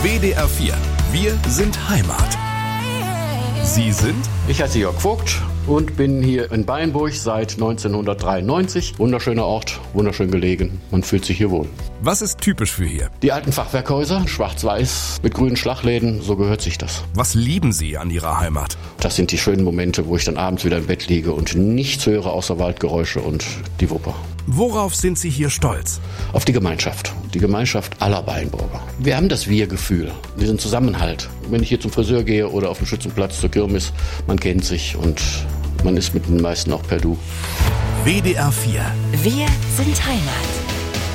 WDR 4. Wir sind Heimat. Sie sind? Ich heiße Jörg Vogt und bin hier in Beinburg seit 1993. Wunderschöner Ort, wunderschön gelegen. Man fühlt sich hier wohl. Was ist typisch für hier? Die alten Fachwerkhäuser, schwarz-weiß, mit grünen Schlagläden, so gehört sich das. Was lieben Sie an Ihrer Heimat? Das sind die schönen Momente, wo ich dann abends wieder im Bett liege und nichts höre außer Waldgeräusche und die Wupper. Worauf sind Sie hier stolz? Auf die Gemeinschaft aller Beinburger. Wir haben das Wir-Gefühl, diesen Zusammenhalt. Wenn ich hier zum Friseur gehe oder auf dem Schützenplatz zur Kirmes, man kennt sich und man ist mit den meisten auch per Du. WDR 4. Wir sind Heimat.